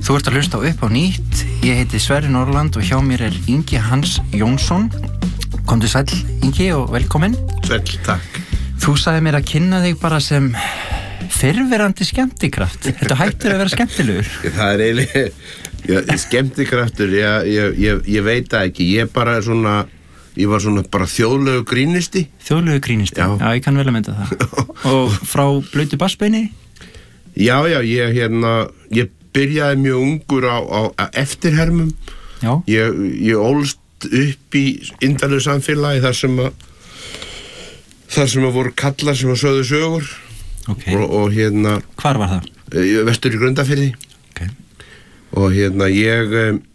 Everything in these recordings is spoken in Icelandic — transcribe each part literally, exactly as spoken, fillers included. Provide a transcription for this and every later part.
Þú ert að hlusta á Upp á nýtt. Ég heiti Sverrir Norland og hjá mér er Ingi Hans Jónsson. Komdu sæll, Ingi, og velkomin. Sæll, takk. Þú sagði mér að kynna þig bara sem fyrrverandi skemmtikraft. Þetta hættur að vera skemmtilegur. Það er eiginlega, já, skemmtikraftur, ég, ég, ég, ég veit það ekki. Ég bara er svona, ég var svona bara þjóðlegu grínisti. Þjóðlegu grínisti? Já. Já, ég kann vel að mynda það. Og frá blautu bassbeini? Já, já, ég hérna, ég byrjaði mjög ungur á, á, á eftirhermum. Já. Ég, ég ólst upp í indalegu samfélagi þar sem að, þar sem að voru kallar sem að sögðu sögur. Okay. Og, og hérna... Hvar var það? Vestur í Grundarfirði. Okay. Og hérna ég...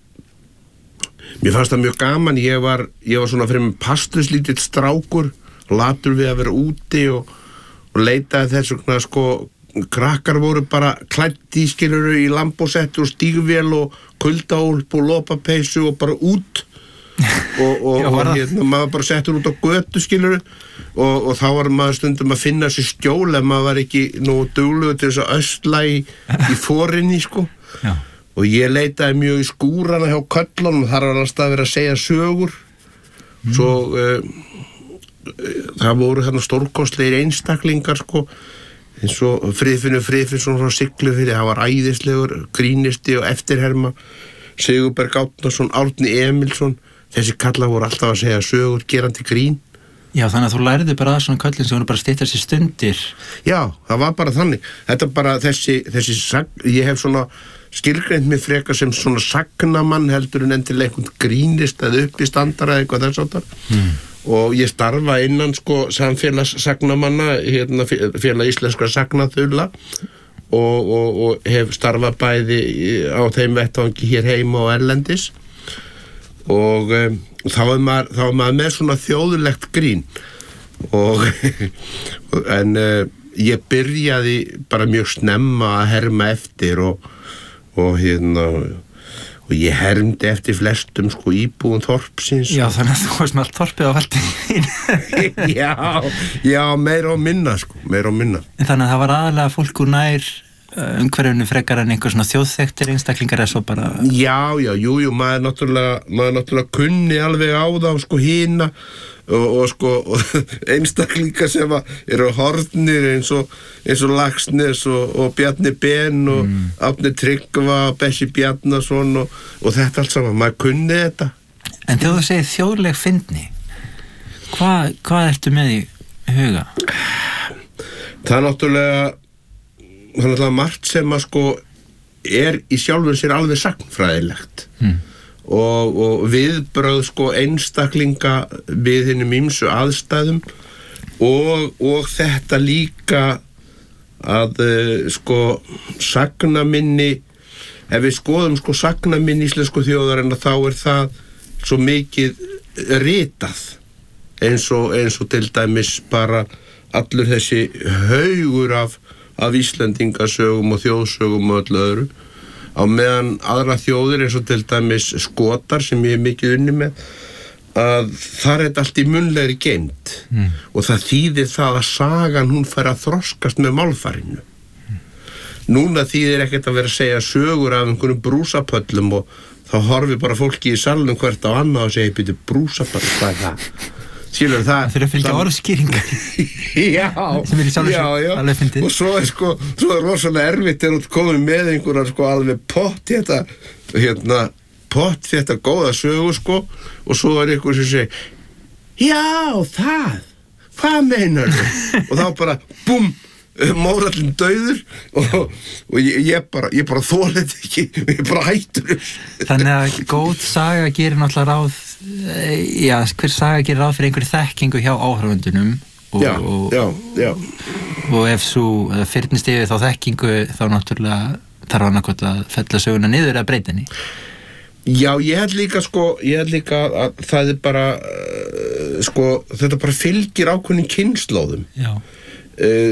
Mér fannst það mjög gaman. Ég var, ég var svona fyrir mig pasturslítill strákur, latur við að vera úti og, og leitaði þess vegna sko... Krakkar voru bara klædd í skiluru í lambósettu og stígvél og kuldaúlp og lopapeysu og bara út og, og, Já, og hérna, maður bara settur út á götu skiluru og, og þá var maður stundum að finna sér skjól ef maður var ekki nú duglegur til þess að ösla í, í forinni sko. Já. Og ég leitaði mjög í skúrana hjá köllunum, þar var alltaf að vera að segja sögur. mm. Svo uh, það voru hérna stórkostlegir einstaklingar sko, eins og Friðfinnur Friðfinnsson frá Siglufirði, hann var æðislegur grínisti og eftirherma, Sigurberg Árnason, Árni Emilsson, þessi kallar voru alltaf að segja sögur, gerandi grín. Já, þannig að þú læriði bara að svona köllin sem voru bara að stytta sér stundir. Já, það var bara þannig. Þetta bara þessi, þessi sag, ég hef svona skilgreint mig frekar sem svona sagnamann heldur en endilega einhvern grínist eða uppistandara eða eitthvað þess áttar. Mm. Og ég starfa innan sko samfélagssagnamanna, hérna félag íslenskra sagnaþula og, og, og hef starfað bæði á þeim vettvangi hér heima og erlendis og um, þá er maður, þá er maður með svona þjóðulegt grín og en uh, ég byrjaði bara mjög snemma að herma eftir og, og hérna og ég hermdi eftir flestum sko íbúum þorpsins. Já, þannig að þú varst með allt þorpið á valdið. já, já, meira og minna sko, meira og minna. En þannig að það var aðalega fólk úr nær umhverfinu frekar en einhver svona þjóðþekktir einstaklingar eða svo bara... Já, já, jú, jú, maður náttúrulega, maður náttúrulega kunni alveg á þá sko hína og, og sko og einstaklingar sem eru horfnir eins og, eins og Laxness og, og Bjarni Ben og mm. Árni Tryggva, Bessi Bjarnason og, og þetta allt saman, maður kunni þetta. En þegar þú segir þjóðleg fyndni, hvað, hvað ertu með í huga? Það er náttúrulega það er náttúrulega margt sem að sko er í sjálfum sér alveg sagnfræðilegt mm. og, og viðbrögð sko einstaklinga við hinum ýmsu aðstæðum og, og þetta líka að uh, sko sagnaminni, ef við skoðum sko sagnaminni íslensku þjóðarinnar þá er það svo mikið ritað eins og, eins og til dæmis bara allur þessi haugur af af Íslendingasögum og þjóðsögum og öllu öðru á meðan aðra þjóðir eins og til dæmis Skotar sem ég er mikið unni með að það er þetta allt í munnlegri geymt mm. og það þýðir það að sagan hún fær að þroskast með málfarinu mm. núna þýðir ekkert að vera að segja sögur af einhvern brúsapöllum og þá horfi bara fólki í salnum hvert á annað og segja býtu brúsapöll, hvað er það? Skilur það Það fyrir að fylgja orðskýringar Já, sem er í sjálfur já, já alveg fyndið. Og svo er sko, svo er rosalega erfitt þegar þú komið með einhverjar sko alveg pott þetta hérna, pott þetta góða sögu sko og svo er einhver sem segir já, það, hvað meinar þú? Og þá bara, búm mórallinn dauður og, og ég, ég bara, ég bara þolið ekki, ég bara hættur Þannig að góð saga gerir náttúrulega ráð já, hver saga gerir ráð fyrir einhverju þekkingu hjá áhorfendunum og, já, og, já, já. og ef svo fyrnist yfir þá þekkingu þá náttúrulega þarf hann að fella söguna niður að breyta henni. Já, ég held líka sko, ég held líka að það er bara uh, sko, þetta bara fylgir ákveðnum kynslóðum. Já. Uh,